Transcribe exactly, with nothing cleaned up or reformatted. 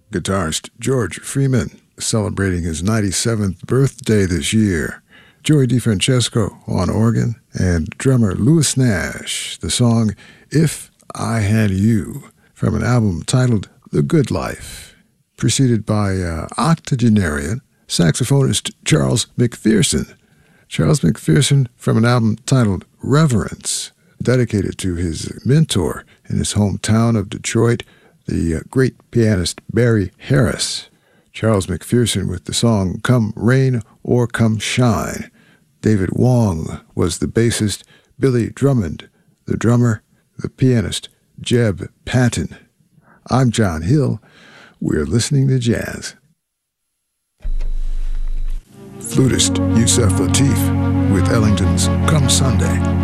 Guitarist George Freeman, celebrating his ninety-seventh birthday this year. Joey DeFrancesco on organ, and drummer Louis Nash, the song If I Had You, from an album titled The Good Life, preceded by uh, octogenarian saxophonist Charles McPherson. Charles McPherson from an album titled Reverence, dedicated to his mentor in his hometown of Detroit, the uh, great pianist Barry Harris. Charles McPherson with the song Come Rain or Come Shine. David Wong was the bassist, Billy Drummond, the drummer, the pianist, Jeb Patton. I'm John Hill. We're listening to jazz. Flutist Yusef Lateef with Ellington's Come Sunday.